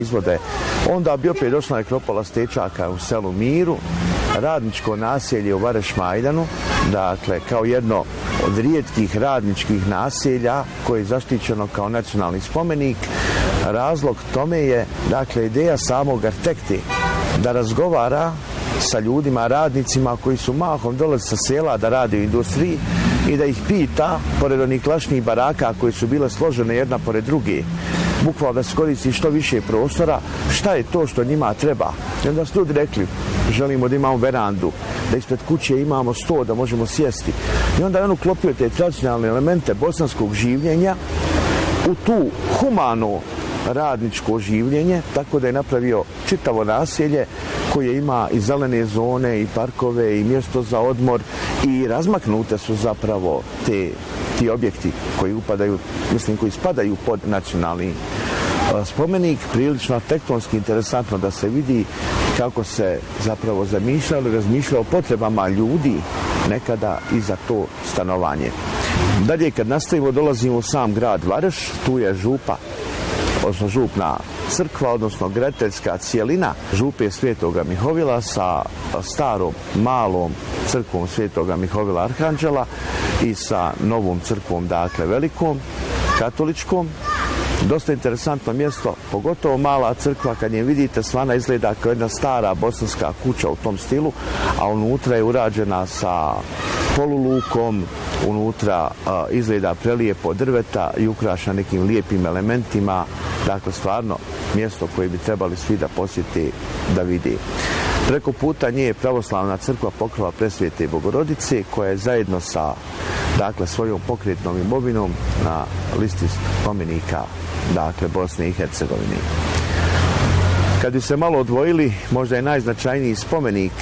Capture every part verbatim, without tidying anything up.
izvode. Onda bi opet došla nekropola Stečaka u selu Miru, radničko naselje u Vareš-Majdanu, dakle kao jedno od rijetkih radničkih naselja koje je zaštićeno kao nacionalni spomenik. Razlog tome je, dakle, ideja samog arhitekte da razgovara sa ljudima, radnicima koji su mahom dolazi sa sela da rade u industriji i da ih pita, pored onih klašnih baraka koje su bile složene jedna pored druge, bukvalno da se koristi što više prostora, šta je to što njima treba. I onda su ljudi rekli, želimo da imamo verandu, da ispred kuće imamo sto, da možemo sjesti. I onda je on uklopio te tradicionalne elemente bosanskog življenja u tu humano radničko življenje, tako da je napravio čitavo naselje koje ima i zelene zone, i parkove, i mjesto za odmor, i razmaknute su zapravo te, ti objekti koji upadaju, mislim, koji spadaju pod nacionalni spomenik. Prilično tektonski interesantno da se vidi kako se zapravo zamišljalo i razmišljalo o potrebama ljudi nekada i za to stanovanje. Dalje, kad nastavimo, dolazimo u sam grad Vareš, tu je župa, odnosno župna crkva, odnosno graditeljska cijelina župe Svetoga Mihovila sa starom malom crkvom Svetoga Mihovila Arhanđela i sa novom crkvom, dakle velikom, katoličkom. Dosta interesantno mjesto, pogotovo mala crkva, kad je vidite, svana izgleda kao jedna stara bosanska kuća u tom stilu, a unutra je urađena sa polulukom, unutra a, izgleda prelijepo drveta i ukrašena nekim lijepim elementima. Dakle, stvarno mjesto koje bi trebali svi da posjeti, da vidi. Preko puta nje je pravoslavna crkva Pokrova Presvete Bogorodice, koja je zajedno sa, dakle, svojom pokretnom imovinom na listi spomenika, dakle, Bosne i Hercegovine. Kad bi se malo odvojili, možda je najznačajniji spomenik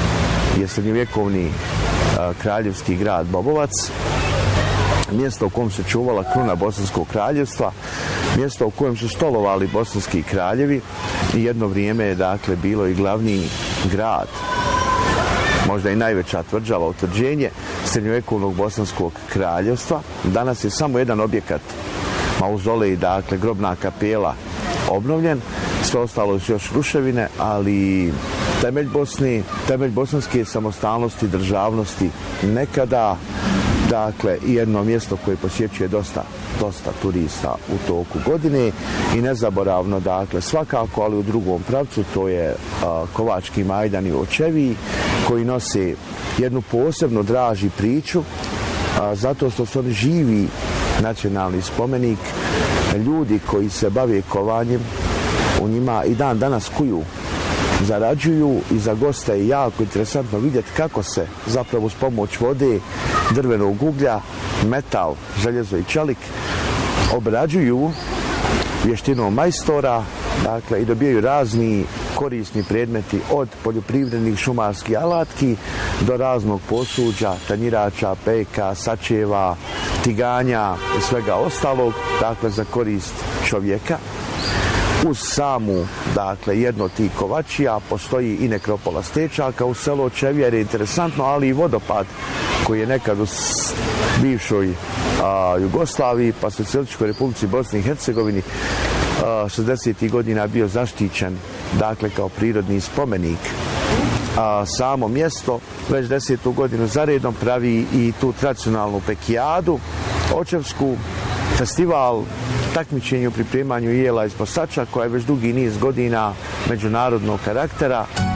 je srednjovjekovni kraljevski grad Bobovac, mjesto u kojem se čuvala kruna Bosanskog kraljevstva, mjesto u kojem su stolovali bosanski kraljevi i jedno vrijeme je, dakle, bilo i glavni grad, možda i najveća tvrđava, utvrđenje srednjovjekovnog Bosanskog kraljevstva. Danas je samo jedan objekat, mauzolej, dakle grobna kapela, obnovljen, sve ostalo su još ruševine, ali temelj Bosne, temelj bosanske samostalnosti, državnosti nekada, dakle, i jedno mjesto koje posjećuje dosta, dosta turista u toku godine i nezaboravno, dakle, svakako, ali u drugom pravcu, to je a, Kovački Majdani u Očeviji, koji nose jednu posebno draži priču, a, zato što su oni živi nacionalni spomenik. Ljudi koji se bave kovanjem u njima i dan danas kuju, zarađuju, i za gosta je jako interesantno vidjeti kako se zapravo uz pomoć vode, drvenog uglja, metal, željezo i čelik obrađuju vještinom majstora, dakle, i dobijaju razni korisni predmeti od poljoprivrednih šumarskih alatki do raznog posuđa, tanjirača, peka, sačeva, tiganja i svega ostalog, dakle, za korist čovjeka. Uz samu, dakle, jedno od tih kovačija postoji i nekropola Stečaka u selu Očevije, jer je interesantno, ali i vodopad koji je nekad u bivšoj a, Jugoslaviji, pa Socijalističkoj Republici Bosni i Hercegovini šezdesetih godina bio zaštićen, dakle, kao prirodni spomenik. A, samo mjesto već desetu godinu zaredom pravi i tu tradicionalnu pekijadu očevsku, festival, takmičenje u pripremanju jela iz Posača, koja je već dugi niz godina međunarodnog karaktera.